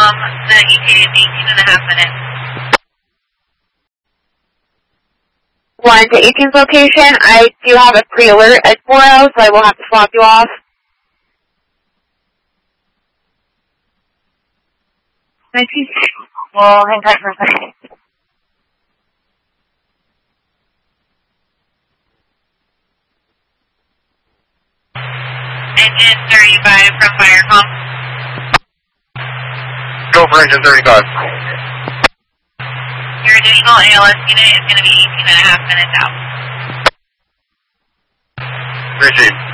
The ETA is 18.5 minutes. 1 to 18th location. I do have a pre-alert at 4:0, so I will have to swap you off. Well, hang tight for a second. Engine 35 from Firecom. Go for engine 35. Your additional ALS unit is going to be 18.5 minutes out. Appreciate it.